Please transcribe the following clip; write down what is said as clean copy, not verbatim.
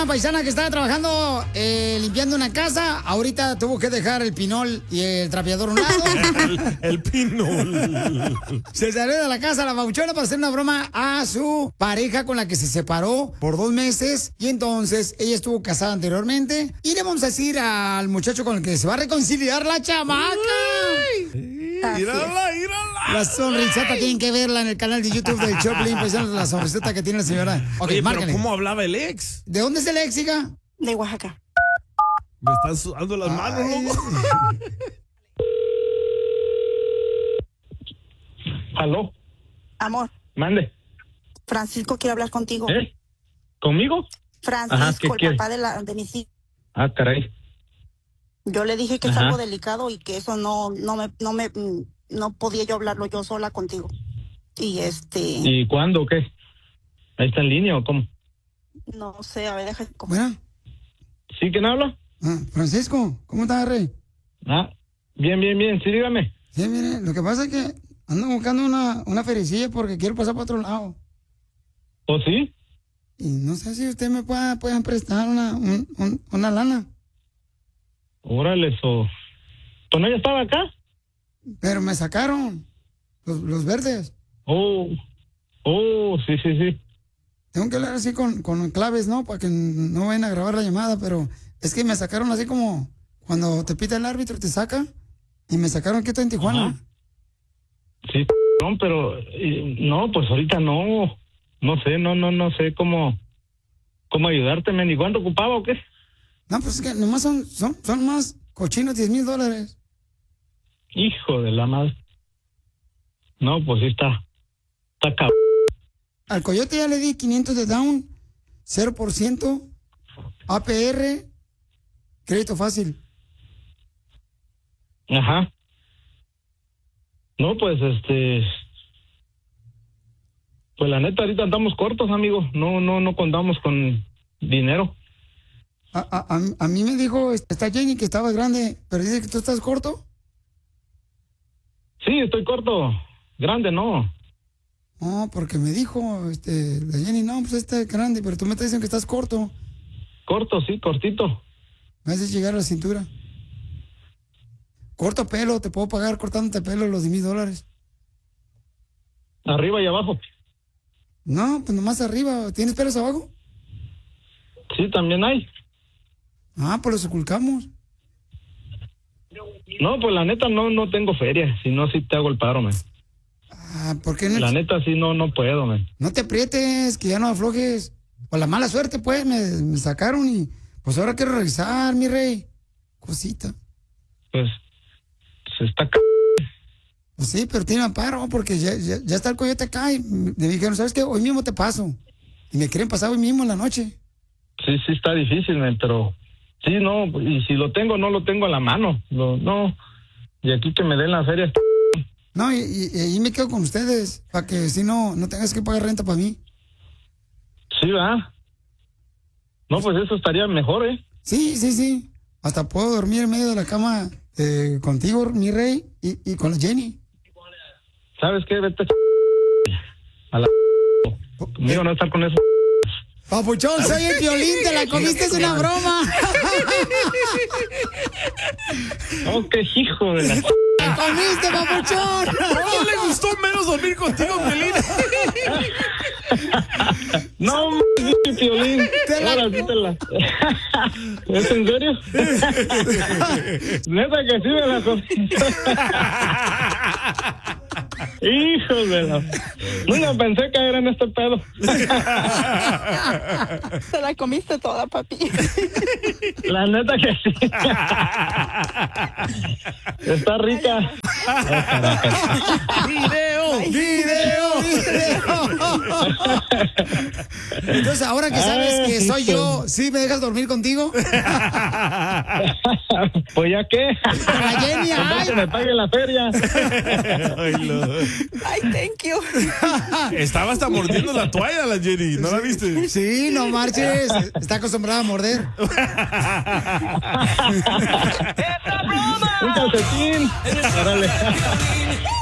una paisana que estaba trabajando limpiando una casa. Ahorita tuvo que dejar el pinol y el trapeador a un lado. el pinol. Se salió de la casa la babuchona para hacer una broma a su pareja con la que se separó por 2 meses. Y entonces ella estuvo casada anteriormente. Y le vamos a decir al muchacho con el que se va a reconciliar la chamaca. ¡Mírala! La sonrisota tienen que verla en el canal de YouTube del Choplin. Pues la sonrisota que tiene la señora. Ok, Oye, márcale. pero ¿cómo hablaba el ex? ¿De dónde es el ex, hija? De Oaxaca. Me están sudando las manos, loco. ¿Aló? Amor, Mande. Francisco quiere hablar contigo. ¿Conmigo? Francisco, Ajá, ¿qué el quiere? papá de mis hijos. Ah, caray. Yo le dije que es Ajá. algo delicado y que eso no podía yo hablarlo yo sola contigo. Y ¿Y cuándo o qué? ¿Ahí está en línea o cómo? no sé, a ver, deja. Bueno. ¿Sí? ¿Quién habla? Francisco, ¿cómo estás, Rey? Ah, bien. Sí, dígame. Sí, mire, lo que pasa es que ando buscando una feriecilla porque quiero pasar para otro lado. ¿O sí? Y no sé si usted me pueda prestar una lana. Órale, eso. ¿Tú no ya estaba acá? Pero me sacaron los verdes. Oh, sí. Tengo que hablar así con claves, ¿no? Para que no vayan a grabar la llamada, pero es que me sacaron así como cuando te pita el árbitro, te saca. Y me sacaron quieto en Tijuana. Ajá. Sí, no, pero no, pues ahorita no. No sé cómo ayudarte, men. ¿Y cuánto ocupaba o qué? No, pues es que nomás son más cochinos $10,000. Hijo de la madre. No, pues sí está cabrón. Al Coyote ya le di 500 de down, 0%, APR, crédito fácil. Ajá. No, pues pues la neta ahorita andamos cortos, amigo. No contamos con dinero. A mí me dijo esta Jenny que estabas grande, pero dice que tú estás corto. Sí, estoy corto. Grande, no. No, porque me dijo la Jenny, no, pues es grande, pero tú me estás diciendo que estás corto. Corto, sí, cortito. Me haces llegar a la cintura. Corto pelo, te puedo pagar cortándote pelo los $10,000. Arriba y abajo. No, pues nomás arriba. ¿Tienes pelos abajo? Sí, también hay. Ah, pues los ocultamos. No, pues la neta no tengo feria. Si no, sí te hago el paro, man. Ah, ¿por qué no? La neta sí no puedo, man. No te aprietes, que ya no aflojes. Por la mala suerte, pues, me sacaron y pues ahora quiero regresar, mi rey. Cosita. Pues se está Pues sí, pero tiene amparo porque ya está el Coyote acá y me dijeron, ¿sabes qué? Hoy mismo te paso. Y me quieren pasar hoy mismo en la noche. Sí está difícil, man, pero sí, no, y si lo tengo, no lo tengo a la mano. No, y aquí que me den la feria. No, y ahí me quedo con ustedes, para que si no tengas que pagar renta para mí. Sí, ¿verdad? No, pues eso estaría mejor, ¿eh? Sí. Hasta puedo dormir en medio de la cama contigo, mi rey, y con la Jenny. ¿Sabes qué? Vete a la... Conmigo no estar con eso. Papuchón, soy el Piolín, te la comiste, es una broma. Oh, qué hijo de la... ¡La comiste, papuchón! ¿No le gustó menos dormir contigo, Piolín? No, Piolín. Ahora sí te la... ¿Es en serio? Neta que sí me la comí. Hijo de la... Nunca pensé caer en este pedo. Se la comiste toda, papi. La neta que sí. Está rica. ¡Video! Entonces, ahora que sabes que soy yo, ¿sí me dejas dormir contigo? Pues ya qué. La Jenny, Que me pague la feria. Ay, thank you. Estaba hasta mordiendo la toalla la Jenny, ¿no la viste? Sí, no marches. Está acostumbrada a morder. Un calcetín. Órale.